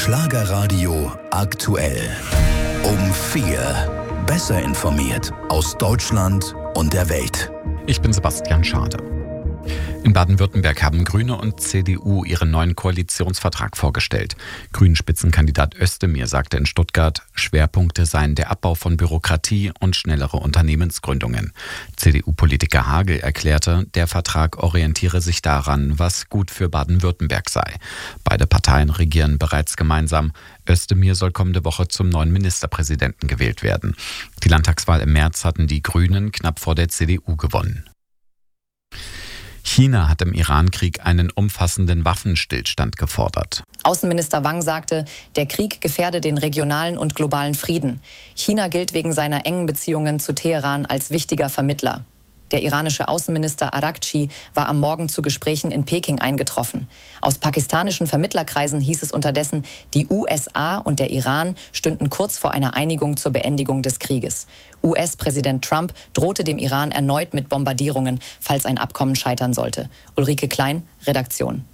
Schlagerradio aktuell. Um 4. Besser informiert aus Deutschland und der Welt. Ich bin Sebastian Schade. In Baden-Württemberg haben Grüne und CDU ihren neuen Koalitionsvertrag vorgestellt. Grünen-Spitzenkandidat Özdemir sagte in Stuttgart, Schwerpunkte seien der Abbau von Bürokratie und schnellere Unternehmensgründungen. CDU-Politiker Hagel erklärte, der Vertrag orientiere sich daran, was gut für Baden-Württemberg sei. Beide Parteien regieren bereits gemeinsam. Özdemir soll kommende Woche zum neuen Ministerpräsidenten gewählt werden. Die Landtagswahl im März hatten die Grünen knapp vor der CDU gewonnen. China hat im Iran-Krieg einen umfassenden Waffenstillstand gefordert. Außenminister Wang sagte, der Krieg gefährde den regionalen und globalen Frieden. China gilt wegen seiner engen Beziehungen zu Teheran als wichtiger Vermittler. Der iranische Außenminister Araghchi war am Morgen zu Gesprächen in Peking eingetroffen. Aus pakistanischen Vermittlerkreisen hieß es unterdessen, die USA und der Iran stünden kurz vor einer Einigung zur Beendigung des Krieges. US-Präsident Trump drohte dem Iran erneut mit Bombardierungen, falls ein Abkommen scheitern sollte. Ulrike Klein, Redaktion.